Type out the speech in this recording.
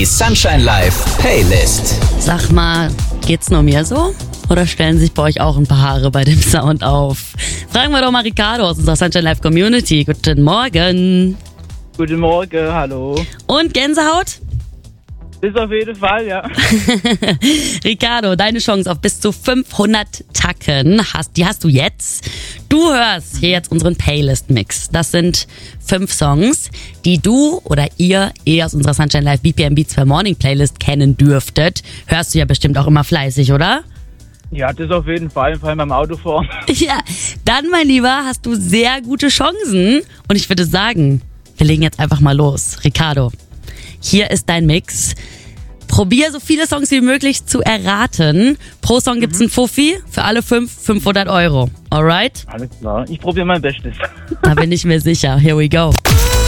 Sunshine Live Playlist. Sag mal, geht's nur mir so? Oder stellen sich bei euch auch ein paar Haare bei dem Sound auf? Fragen wir doch mal Ricardo aus unserer Sunshine Live Community. Guten Morgen. Guten Morgen, hallo. Und Gänsehaut? Ist auf jeden Fall, ja. Ricardo, deine Chance auf bis zu 500 Tacken die hast du jetzt. Du hörst hier jetzt unseren Playlist-Mix. Das sind 5 Songs, die du oder ihr aus unserer Sunshine Live BPM Beats for Morning Playlist kennen dürftet. Hörst du ja bestimmt auch immer fleißig, oder? Ja, das auf jeden Fall, vor allem beim Autofahren. Ja, dann, mein Lieber, hast du sehr gute Chancen. Und ich würde sagen, wir legen jetzt einfach mal los. Ricardo, hier ist dein Mix. Probier so viele Songs wie möglich zu erraten. Pro Song gibt's einen Fuffi, für alle 500 Euro. Alright? Alles klar, ich probiere mein Bestes. Da bin ich mir sicher. Here we go.